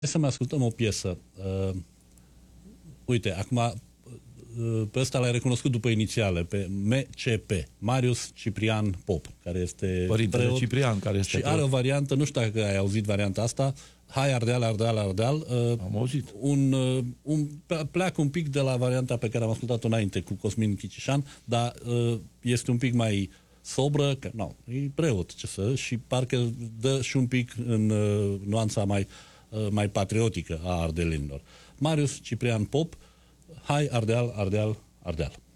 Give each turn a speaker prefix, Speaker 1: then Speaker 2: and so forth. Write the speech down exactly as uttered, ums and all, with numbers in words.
Speaker 1: Hai să mai ascultăm o piesă. Uh, uite, acum uh, pe ăsta l-ai recunoscut după inițiale, pe M C P, Marius Ciprian Pop, care este
Speaker 2: Părintele
Speaker 1: preot,
Speaker 2: Ciprian, care este
Speaker 1: și
Speaker 2: preot.
Speaker 1: are o variantă, nu știu dacă ai auzit varianta asta, Hai Ardeal, Ardeal, Ardeal. Uh,
Speaker 2: Am auzit.
Speaker 1: Un, uh, un, pleacă un pic de la varianta pe care am ascultat-o înainte cu Cosmin Chicișan, dar uh, este un pic mai sobră, că nu, e preot, ce să, și parcă dă și un pic în uh, nuanța mai, uh, mai patriotică a ardelenilor. Marius Ciprian Pop, Hai Ardeal, Ardeal, Ardeal.